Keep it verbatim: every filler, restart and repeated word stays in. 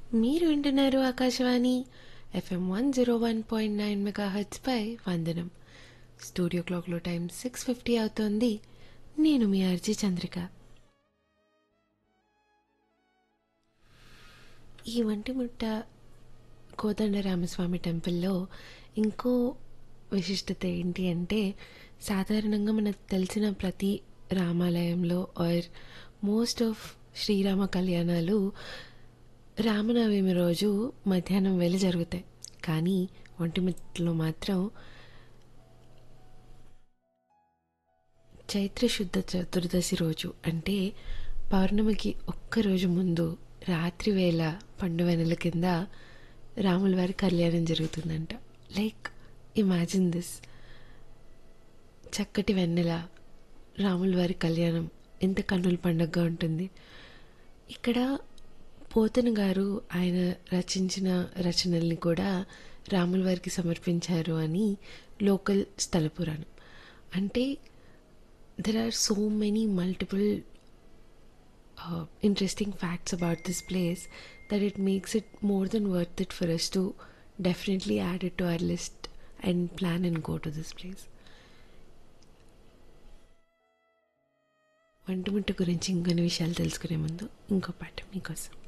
మీరు వింటున్నారు Akashvani FM one zero one point nine mega H పై వందనం. స్టూడియో క్లాక్లో టైం సిక్స్ ఫిఫ్టీ అవుతోంది. నేను మీ ఆర్జీ చంద్రిక. ఈ వంటిముట్ట కోదండరామస్వామి టెంపుల్లో ఇంకో విశిష్టత ఏంటి అంటే, సాధారణంగా మనకు తెలిసిన ప్రతి రామాలయంలో are most of Srirama కళ్యాణాలు Ramanavami రోజు మధ్యాహ్నం వేళ జరుగుతాయి. కానీ ఒంటిమిట్టలో మాత్రం చైత్ర శుద్ధ చతుర్దశి రోజు అంటే పౌర్ణమికి ఒక్కరోజు ముందు రాత్రి వేళ పండు వెన్నెల కింద రాముల వారి కళ్యాణం జరుగుతుందంట. లైక్ ఇమాజిన్ దిస్, చక్కటి వెన్నెల రాముల వారి కళ్యాణం ఎంత కన్నుల పండుగగా ఉంటుంది. ఇక్కడ పోతన గారు ఆయన రచించిన రచనల్ని కూడా రాముల వారికి సమర్పించారు అని లోకల్ స్థల పురాణం. అంటే there are so many multiple interesting facts about this place that it makes it more than worth it for us to definitely add it to our list and plan and go to this place. వంటముట్ట గురించి ఇంకొన్ని విషయాలు తెలుసుకునే ముందు ఇంకో పాట మీకోసం.